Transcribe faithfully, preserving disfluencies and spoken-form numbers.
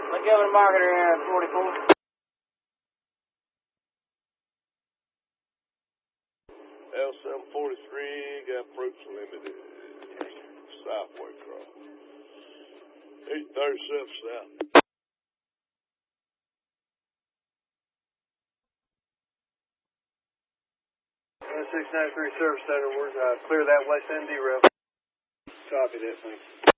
McGill Marketer here, forty-four. L seven forty-three, got Fruits Limited. Southway Cross. eight thirty-seven South. six nine three Service Center, we're uh, clear that West N D route. Copy that, thanks.